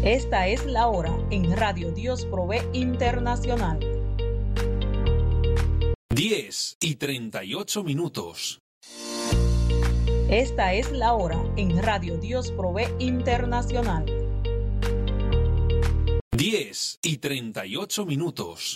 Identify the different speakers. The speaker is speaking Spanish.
Speaker 1: Esta es la hora en Radio Dios Provee Internacional.
Speaker 2: 10:38.
Speaker 1: Esta es la hora en Radio Dios Provee Internacional.
Speaker 2: 10:38.